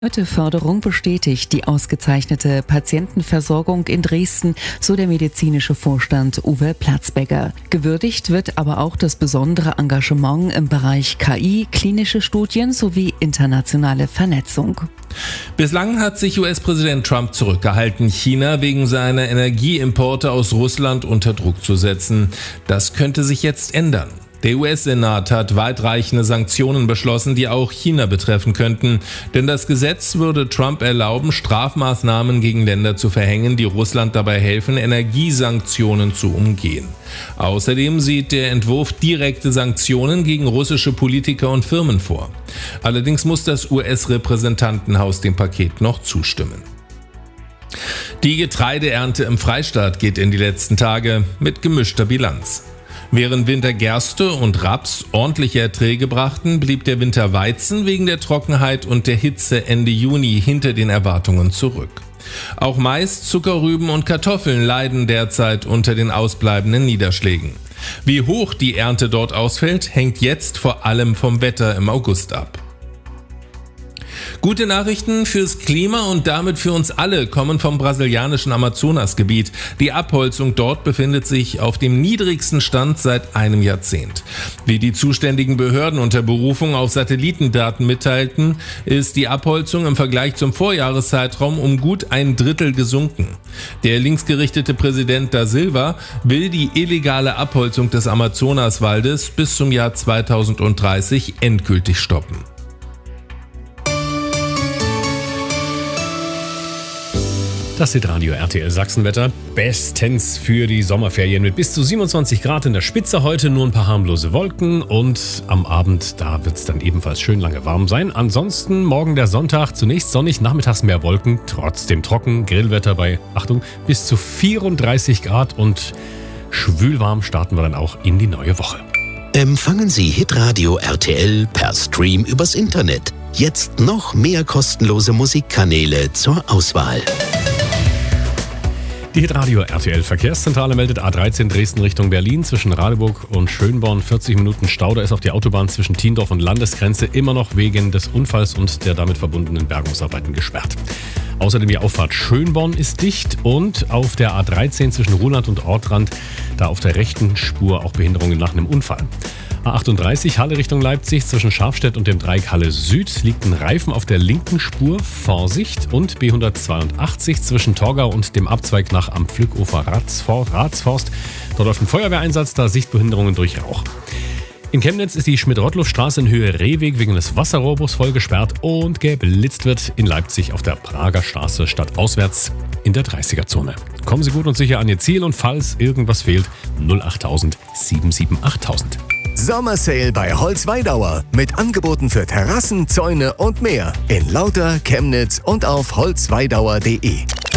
Heute Förderung bestätigt die ausgezeichnete Patientenversorgung in Dresden, so der medizinische Vorstand Uwe Platzbecker. Gewürdigt wird aber auch das besondere Engagement im Bereich KI, klinische Studien sowie internationale Vernetzung. Bislang hat sich US-Präsident Trump zurückgehalten, China wegen seiner Energieimporte aus Russland unter Druck zu setzen. Das könnte sich jetzt ändern. Der US-Senat hat weitreichende Sanktionen beschlossen, die auch China betreffen könnten. Denn das Gesetz würde Trump erlauben, Strafmaßnahmen gegen Länder zu verhängen, die Russland dabei helfen, Energiesanktionen zu umgehen. Außerdem sieht der Entwurf direkte Sanktionen gegen russische Politiker und Firmen vor. Allerdings muss das US-Repräsentantenhaus dem Paket noch zustimmen. Die Getreideernte im Freistaat geht in die letzten Tage mit gemischter Bilanz. Während Wintergerste und Raps ordentliche Erträge brachten, blieb der Winterweizen wegen der Trockenheit und der Hitze Ende Juni hinter den Erwartungen zurück. Auch Mais, Zuckerrüben und Kartoffeln leiden derzeit unter den ausbleibenden Niederschlägen. Wie hoch die Ernte dort ausfällt, hängt jetzt vor allem vom Wetter im August ab. Gute Nachrichten fürs Klima und damit für uns alle kommen vom brasilianischen Amazonasgebiet. Die Abholzung dort befindet sich auf dem niedrigsten Stand seit einem Jahrzehnt. Wie die zuständigen Behörden unter Berufung auf Satellitendaten mitteilten, ist die Abholzung im Vergleich zum Vorjahreszeitraum um gut ein Drittel gesunken. Der linksgerichtete Präsident da Silva will die illegale Abholzung des Amazonaswaldes bis zum Jahr 2030 endgültig stoppen. Das Hitradio RTL Sachsenwetter. Bestens für die Sommerferien mit bis zu 27 Grad in der Spitze. Heute nur ein paar harmlose Wolken und am Abend, da wird es dann ebenfalls schön lange warm sein. Ansonsten morgen der Sonntag, zunächst sonnig, nachmittags mehr Wolken, trotzdem trocken. Grillwetter bei, Achtung, bis zu 34 Grad und schwülwarm starten wir dann auch in die neue Woche. Empfangen Sie Hitradio RTL per Stream übers Internet. Jetzt noch mehr kostenlose Musikkanäle zur Auswahl. Die Hitradio RTL Verkehrszentrale meldet A13 Dresden Richtung Berlin zwischen Radeburg und Schönborn 40 Minuten Stau. Da ist auf die Autobahn zwischen Thiendorf und Landesgrenze immer noch wegen des Unfalls und der damit verbundenen Bergungsarbeiten gesperrt. Außerdem die Auffahrt Schönborn ist dicht und auf der A13 zwischen Ruhland und Ortrand, da auf der rechten Spur auch Behinderungen nach einem Unfall. A38 Halle Richtung Leipzig zwischen Schafstedt und dem Dreieck Halle Süd liegt ein Reifen auf der linken Spur, Vorsicht, und B182 zwischen Torgau und dem Abzweig nach am Pflückufer Ratsforst. Dort läuft ein Feuerwehreinsatz, da Sichtbehinderungen durch Rauch. In Chemnitz ist die Schmidt-Rottluff-Straße in Höhe Rehweg wegen des Wasserrohrbus voll gesperrt und geblitzt wird in Leipzig auf der Prager Straße stadtauswärts in der 30er-Zone. Kommen Sie gut und sicher an Ihr Ziel und falls irgendwas fehlt, 08000 77 8000. Sommersale bei Holzweidauer mit Angeboten für Terrassen, Zäune und mehr in Lauter, Chemnitz und auf holzweidauer.de.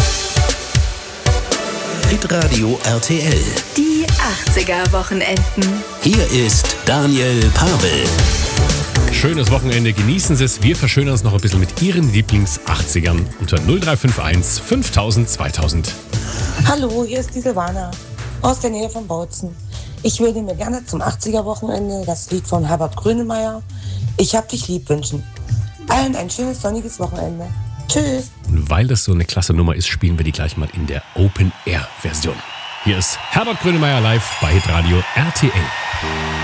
Hitradio RTL. Die 80er-Wochenenden. Hier ist Daniel Pavel. Schönes Wochenende, genießen Sie es. Wir verschönern es noch ein bisschen mit Ihren Lieblings-80ern unter 0351 5000 2000. Hallo, hier ist die Silvana aus der Nähe von Bautzen. Ich würde mir gerne zum 80er-Wochenende das Lied von Herbert Grönemeyer, Ich hab dich lieb, wünschen. Allen ein schönes sonniges Wochenende. Tschüss. Und weil das so eine klasse Nummer ist, spielen wir die gleich mal in der Open-Air-Version. Hier ist Herbert Grönemeyer live bei Hitradio RTL.